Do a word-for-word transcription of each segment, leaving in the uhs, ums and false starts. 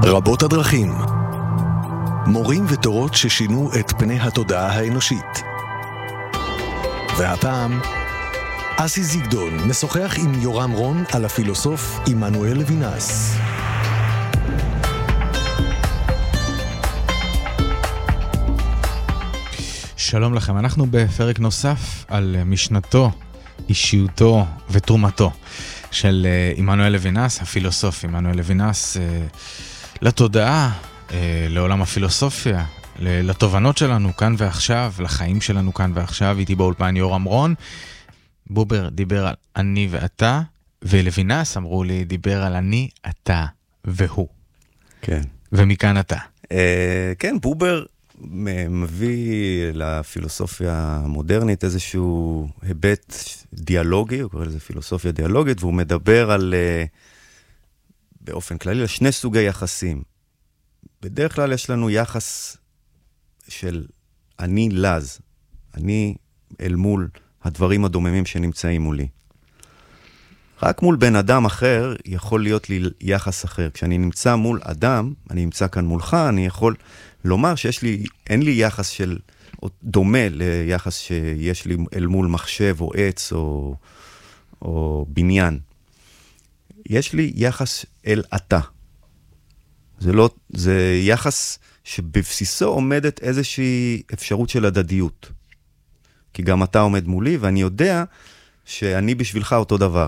רבות הדרכים. מורים ותורות ששינו את פני התודעה האנושית. והפעם, אסי זיגדון משוחח עם יורם רון על הפילוסוף עמנואל לוינס. שלום לכם, אנחנו בפרק נוסף על משנתו, אישיותו ותרומתו של עמנואל לוינס, הפילוסוף עמנואל לוינס, לתודעה, לעולם הפילוסופיה, לתובנות שלנו כאן ועכשיו, לחיים שלנו כאן ועכשיו. איתי באולפן יורם רון. בובר דיבר על אני ואתה, ולוינס אמרו לי דיבר על אני, אתה והוא. כן. ומכאן אתה. כן, בובר מביא לפילוסופיה המודרנית איזשהו היבט דיאלוגי, הוא קורא לזה פילוסופיה דיאלוגית, והוא מדבר על, באופן כללי, על שני סוגי יחסים. בדרך כלל יש לנו יחס של אני לז, אני אל מול הדברים הדוממים שנמצאים מולי. רק מול בן אדם אחר יכול להיות לי יחס אחר. כשאני נמצא מול אדם, אני נמצא כאן מולך, אני יכול לומר שיש לי, אין לי יחס של, דומה ליחס שיש לי אל מול מחשב או עץ או, או בניין. יש לי יחס אל אתה. זה לא, זה יחס שבבסיסו עומדת איזושהי אפשרות של הדדיות. כי גם אתה עומד מולי, ואני יודע שאני בשבילך אותו דבר.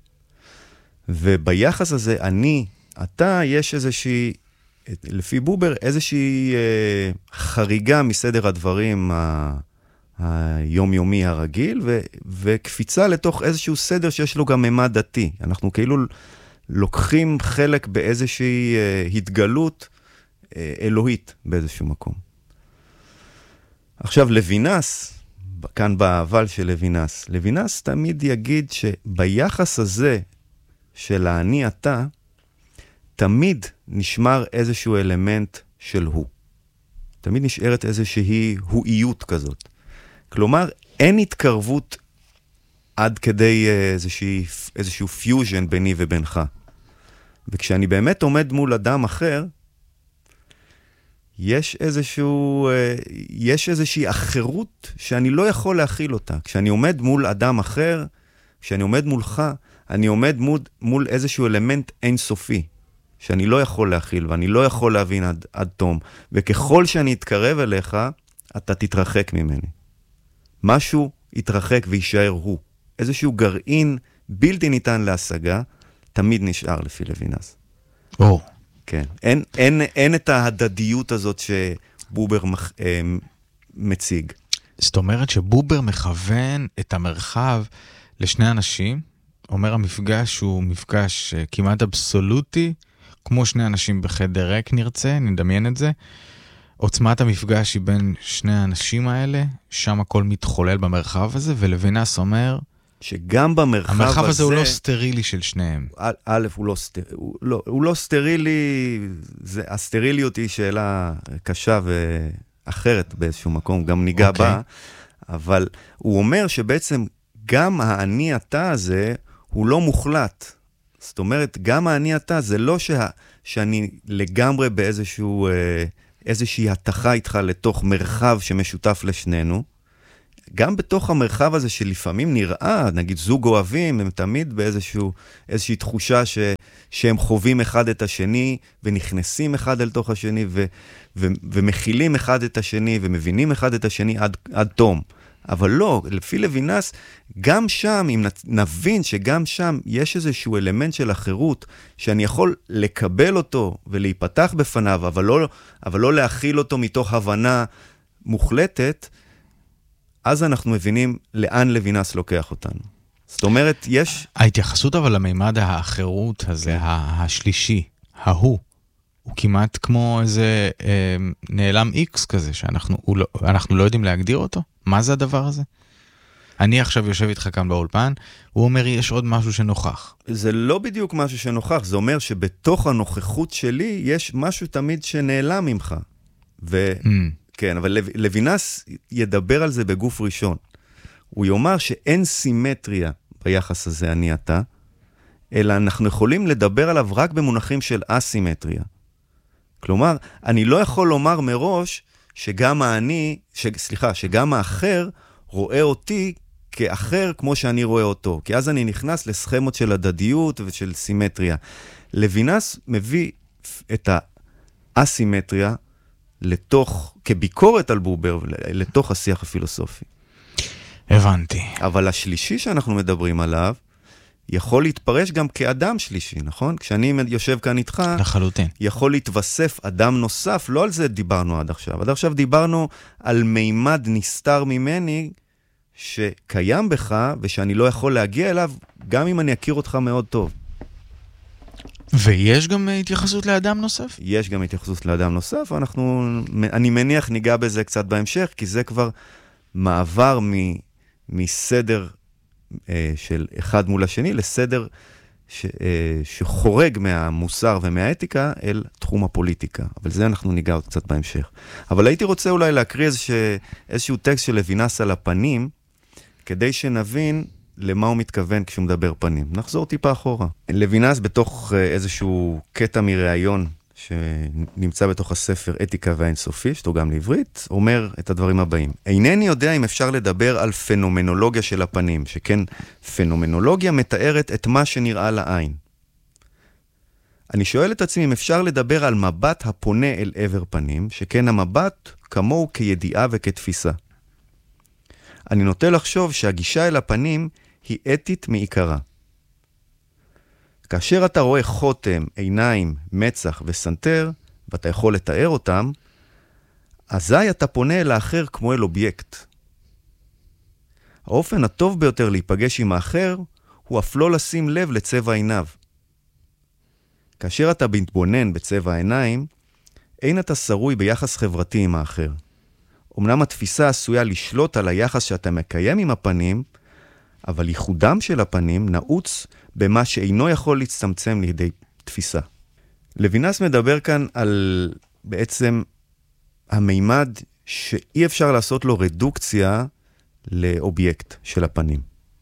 וביחס הזה, אני, אתה, יש איזושהי, לפי בובר, איזושהי אה, חריגה מסדר הדברים ה, היומיומי הרגיל, ו, וקפיצה לתוך איזשהו סדר שיש לו גם ממד דתי. אנחנו כאילו לוקחים חלק באיזושהי אה, התגלות אה, אלוהית באיזשהו מקום. עכשיו, לוינס, כאן באבל של לוינס, לוינס תמיד יגיד שביחס הזה של האני אתה, תמיד נשמר איזשהו אלמנט של הוא. תמיד נשארת איזושהי הואיות כזאת. כלומר, אין התקרבות עד כדי איזושהי, איזשהו פיוז'ן ביני ובינך. וכשאני באמת עומד מול אדם אחר, יש איזשהו, יש איזושהי אחרות שאני לא יכול להכיל אותה. כשאני עומד מול אדם אחר, כשאני עומד מולך, אני עומד מול, מול איזשהו אלמנט אינסופי, שאני לא יכול להכיל, ואני לא יכול להבין עד, עד תום. וככל שאני אתקרב אליך, אתה תתרחק ממני. משהו יתרחק וישאר הוא. איזשהו גרעין בלתי ניתן להשגה, תמיד נשאר לפי לוינס. או. כן. אין, אין, אין את ההדדיות הזאת שבובר מח, אה, מציג. זאת אומרת שבובר מכוון את המרחב לשני אנשים, אומר המפגש הוא מפגש כמעט אבסולוטי, כמו שני אנשים בחדר ריק נרצה, נדמיין את זה. עוצמת המפגש היא בין שני האנשים האלה, שם הכל מתחולל במרחב הזה, ולוינס אומר שגם במרחב הזה... המרחב הזה הוא לא סטרילי של שניהם. א', הוא לא, סטר... הוא לא, הוא לא סטרילי, זה... הסטריליות היא שאלה קשה ואחרת באיזשהו מקום, גם ניגע okay. בה, אבל הוא אומר שבעצם גם האני אתה הזה הוא לא מוחלט. זאת אומרת, גם האני אתה זה לא שה... שאני לגמרי באיזשהו, איזושהי התחה איתך לתוך מרחב שמשותף לשנינו, גם בתוך המרחב הזה שלפעמים נראה, נגיד זוג אוהבים, הם תמיד באיזשהו, איזושהי תחושה ש, שהם חווים אחד את השני, ונכנסים אחד אל תוך השני, ו, ו, ומכילים אחד את השני, ומבינים אחד את השני עד, עד תום. אבל לא, לפי לוינס, גם שם, אם נבין שגם שם יש איזשהו אלמנט של החירות, שאני יכול לקבל אותו ולהיפתח בפניו, אבל לא, אבל לא להכיל אותו מתוך הבנה מוחלטת, אז אנחנו מבינים לאן לוינס לוקח אותנו. זאת אומרת, יש... ההתייחסות אבל למימד האחרות הזה, כן. השלישי, ההוא, הוא כמעט כמו איזה אה, נעלם איקס כזה, שאנחנו לא, אנחנו לא יודעים להגדיר אותו. מה זה הדבר הזה? אני עכשיו יושב איתך כאן באולפן, הוא אומר, יש עוד משהו שנוכח. זה לא בדיוק משהו שנוכח, זה אומר שבתוך הנוכחות שלי, יש משהו תמיד שנעלם ממך. ו... Mm. כן, אבל לוינס ידבר על זה בגוף ראשון. הוא יאמר שאין סימטריה ביחס הזה אני אתה, אלא אנחנו יכולים לדבר עליו רק במונחים של אסימטריה. כלומר, אני לא יכול לומר מראש שגם האני, ש, סליחה, שגם האחר רואה אותי כאחר כמו שאני רואה אותו. כי אז אני נכנס לסכמות של הדדיות ושל סימטריה. לוינס מביא את האסימטריה לתוך, כביקורת על בובר, לתוך השיח הפילוסופי. הבנתי. אבל השלישי שאנחנו מדברים עליו, יכול להתפרש גם כאדם שלישי, נכון? כשאני יושב כאן איתך, לחלוטין. יכול להתווסף אדם נוסף, לא על זה דיברנו עד עכשיו. עד עכשיו דיברנו על מימד נסתר ממני, שקיים בך, ושאני לא יכול להגיע אליו, גם אם אני אכיר אותך מאוד טוב. ויש גם התייחסות לאדם נוסף? יש גם התייחסות לאדם נוסף, ואנחנו, אני מניח ניגע בזה קצת בהמשך, כי זה כבר מעבר מ, מסדר אה, של אחד מול השני, לסדר ש, אה, שחורג מהמוסר ומהאתיקה אל תחום הפוליטיקה. אבל זה אנחנו ניגע עוד קצת בהמשך. אבל הייתי רוצה אולי להקריא איזשה, איזשהו טקסט של לוינס על הפנים, כדי שנבין למה הוא מתכוון כשהוא מדבר פנים. נחזור טיפה אחורה. לוינס בתוך איזשהו קטע מראיון שנמצא בתוך הספר אתיקה והאינסופי, שתורגם לעברית, אומר את הדברים הבאים. אינני יודע אם אפשר לדבר על פנומנולוגיה של הפנים, שכן פנומנולוגיה מתארת את מה שנראה לעין. אני שואל את עצמי אם אפשר לדבר על מבט הפונה אל עבר פנים, שכן המבט כמוהו כידיעה וכתפיסה. אני נוטה לחשוב שהגישה אל הפנים היא אתית מעיקרה. כאשר אתה רואה חותם, עיניים, מצח וסנטר, ואתה יכול לתאר אותם, אזי אתה פונה אל האחר כמו אל אובייקט. האופן הטוב ביותר להיפגש עם האחר, הוא אף לא לשים לב לצבע עיניו. כאשר אתה מתבונן בצבע העיניים, אין אתה שרוי ביחס חברתי עם האחר. אמנם התפיסה עשויה לשלוט על היחס שאתה מקיים עם הפנים, אבל ייחודם של הפנים נעוץ במה שאינו יכול להצטמצם לידי תפיסה. לוינס מדבר כאן על בעצם המימד שאי אפשר לעשות לו רדוקציה לאובייקט של הפנים.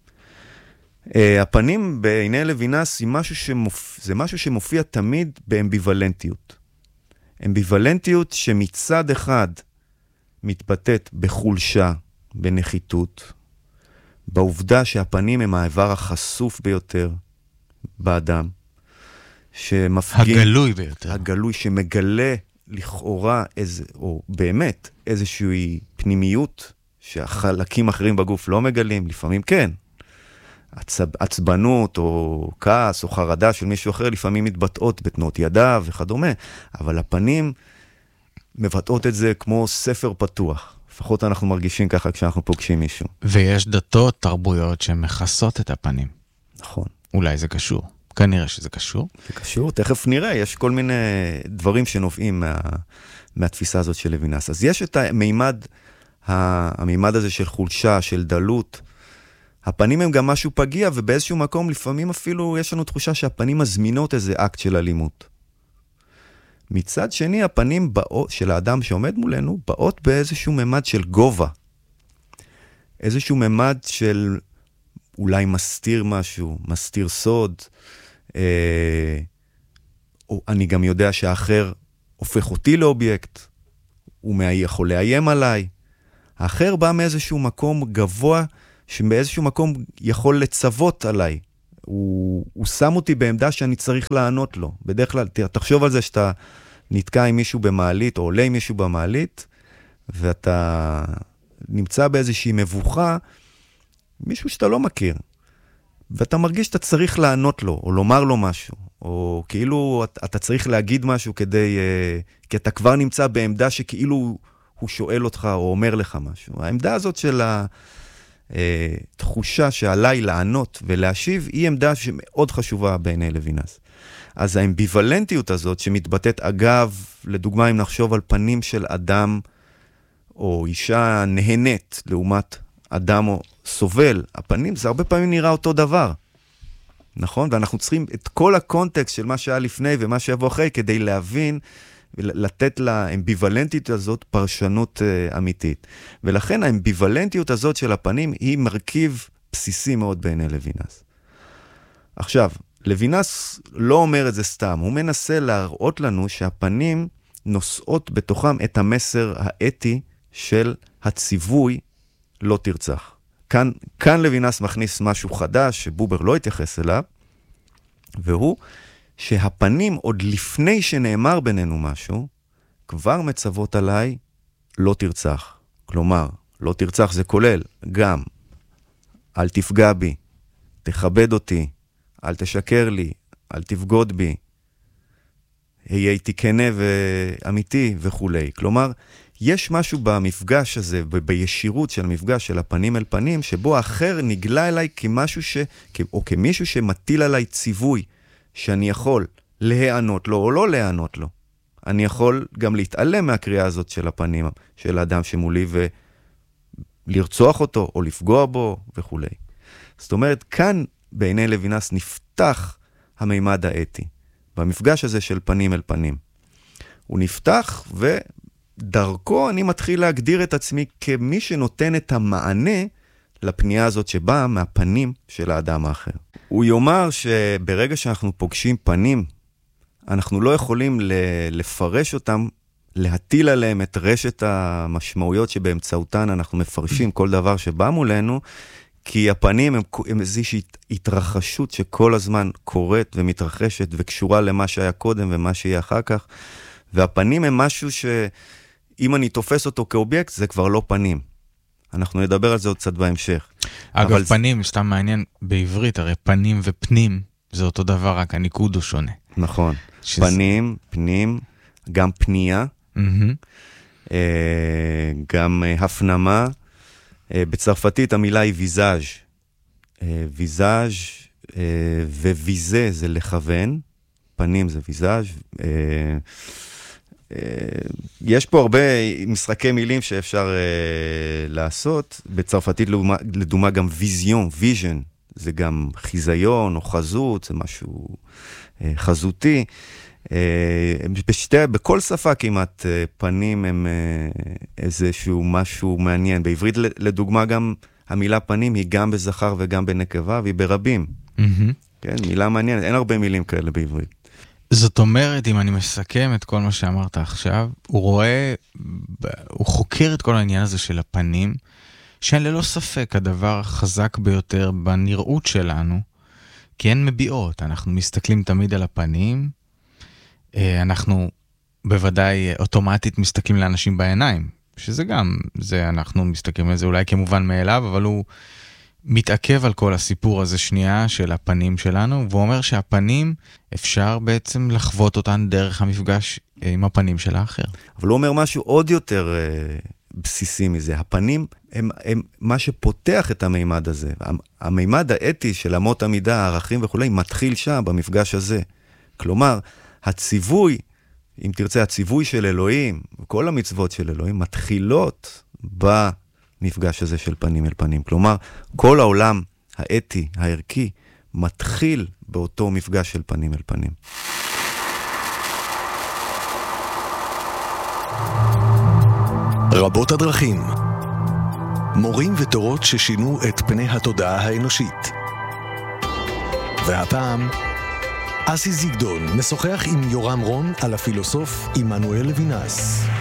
הפנים בעיני לוינס זה משהו שמופיע, זה משהו שמופיע תמיד באמביוולנטיות. אמביוולנטיות שמצד אחד מתבטאת בחולשה, בנחיתות, בעובדה שהפנים הם האיבר החשוף ביותר באדם, שמפגין... הגלוי ביותר. הגלוי שמגלה לכאורה, איזה, או באמת, איזושהי פנימיות שהחלקים אחרים בגוף לא מגלים, לפעמים כן. עצב, עצבנות או כעס או חרדה של מישהו אחר, לפעמים מתבטאות בתנועות ידיו וכדומה, אבל הפנים מבטאות את זה כמו ספר פתוח. לפחות אנחנו מרגישים ככה כשאנחנו פוגשים מישהו. ויש דתות, תרבויות שמכסות את הפנים. נכון. אולי זה קשור. כנראה שזה קשור. זה קשור, תכף נראה, יש כל מיני דברים שנובעים מה, מהתפיסה הזאת של לוינס. אז יש את המימד, המימד הזה של חולשה, של דלות. הפנים הם גם משהו פגיע, ובאיזשהו מקום לפעמים אפילו יש לנו תחושה שהפנים מזמינות איזה אקט של אלימות. מצד שני, הפנים באות, של האדם שעומד מולנו באות באיזשהו ממד של גובה. איזשהו ממד של אולי מסתיר משהו, מסתיר סוד. אה, או אני גם יודע שהאחר הופך אותי לאובייקט. הוא יכול לאיים עליי. האחר בא מאיזשהו מקום גבוה, שבאיזשהו מקום יכול לצוות עליי. הוא, הוא שם אותי בעמדה שאני צריך לענות לו. בדרך כלל, תחשוב על זה שאתה נתקע עם מישהו במעלית, או עולה עם מישהו במעלית, ואתה נמצא באיזושהי מבוכה, מישהו שאתה לא מכיר, ואתה מרגיש שאתה צריך לענות לו, או לומר לו משהו, או כאילו אתה צריך להגיד משהו כדי, כי אתה כבר נמצא בעמדה שכאילו הוא שואל אותך, או אומר לך משהו. העמדה הזאת של התחושה שעליי לענות ולהשיב, היא עמדה שמאוד חשובה בעיני לוינס. אז האמביוולנטיות הזאת שמתבטאת אגב, לדוגמה אם נחשוב על פנים של אדם או אישה נהנית לעומת אדם או סובל, הפנים זה הרבה פעמים נראה אותו דבר, נכון? ואנחנו צריכים את כל הקונטקסט של מה שהיה לפני ומה שיבוא אחרי כדי להבין ולתת לאמביוולנטיות הזאת פרשנות uh, אמיתית. ולכן האמביוולנטיות הזאת של הפנים היא מרכיב בסיסי מאוד בעיני לוינס. עכשיו, לוינס לא אומר את זה סתם, הוא מנסה להראות לנו שהפנים נושאות בתוכם את המסר האתי של הציווי לא תרצח. כאן, כאן לוינס מכניס משהו חדש שבובר לא התייחס אליו, והוא שהפנים עוד לפני שנאמר בינינו משהו, כבר מצוות עליי לא תרצח. כלומר, לא תרצח זה כולל גם אל תפגע בי, תכבד אותי, אל תשקר לי, אל תבגוד בי, היה איתי כנה ואמיתי וכו'. כלומר, יש משהו במפגש הזה, בישירות של המפגש של הפנים אל פנים, שבו האחר נגלה אליי כמשהו ש... או כמישהו שמטיל עליי ציווי, שאני יכול להיענות לו או לא להיענות לו. אני יכול גם להתעלם מהקריאה הזאת של הפנים, של האדם שמולי, ולרצוח אותו או לפגוע בו וכו'. זאת אומרת, כאן בעיני לוינס נפתח המימד האתי, במפגש הזה של פנים אל פנים. הוא נפתח ודרכו אני מתחיל להגדיר את עצמי כמי שנותן את המענה לפנייה הזאת שבאה מהפנים של האדם האחר. הוא יאמר שברגע שאנחנו פוגשים פנים, אנחנו לא יכולים לפרש אותם, להטיל עליהם את רשת המשמעויות שבאמצעותן אנחנו מפרשים כל דבר שבא מולנו, כי הפנים הם, הם איזושהי התרחשות שכל הזמן קורית ומתרחשת וקשורה למה שהיה קודם ומה שיהיה אחר כך, והפנים הם משהו שאם אני תופס אותו כאובייקט, זה כבר לא פנים. אנחנו נדבר על זה עוד קצת בהמשך. אגב, אבל... פנים, סתם מעניין, בעברית, הרי פנים ופנים, זה אותו דבר, רק הניקוד הוא שונה. נכון. שזה... פנים, פנים, גם פנייה, mm-hmm. אה, גם אה, הפנמה, אה, בצרפתית המילה היא ויזאז'. אה, ויזאז' אה, וויזה זה לכוון, פנים זה ויזאז'. אה, יש פה הרבה משחקי מילים שאפשר uh, לעשות. בצרפתית לדומה, לדומה גם ויזיון, ויז'ן, זה גם חיזיון או חזות, זה משהו uh, חזותי. Uh, בשתי, בכל שפה כמעט uh, פנים הם uh, איזשהו משהו מעניין. בעברית לדוגמה גם המילה פנים היא גם בזכר וגם בנקבה, והיא ברבים. Mm-hmm. כן, מילה מעניינת, אין הרבה מילים כאלה בעברית. זאת אומרת, אם אני מסכם את כל מה שאמרת עכשיו, הוא רואה, הוא חוקר את כל העניין הזה של הפנים, שאין ללא ספק הדבר החזק ביותר בנראות שלנו, כי הן מביעות. אנחנו מסתכלים תמיד על הפנים, אנחנו בוודאי אוטומטית מסתכלים לאנשים בעיניים, שזה גם, זה אנחנו מסתכלים על זה אולי כמובן מאליו, אבל הוא מתעכב על כל הסיפור הזה שנייה של הפנים שלנו, והוא אומר שהפנים אפשר בעצם לחוות אותן דרך המפגש עם הפנים של האחר. אבל הוא אומר משהו עוד יותר אה, בסיסי מזה. הפנים הם, הם מה שפותח את המימד הזה. המימד האתי של אמות המידה, הערכים וכו', מתחיל שם במפגש הזה. כלומר, הציווי, אם תרצה, הציווי של אלוהים, כל המצוות של אלוהים, מתחילות ב... מפגש הזה של פנים אל פנים. כלומר, כל העולם האתי, הערכי, מתחיל באותו מפגש של פנים אל פנים. רבות הדרכים. מורים ותורות ששינו את פני התודעה האנושית. והפעם, אסי זיגדון משוחח עם יורם רון על הפילוסוף עמנואל לוינס.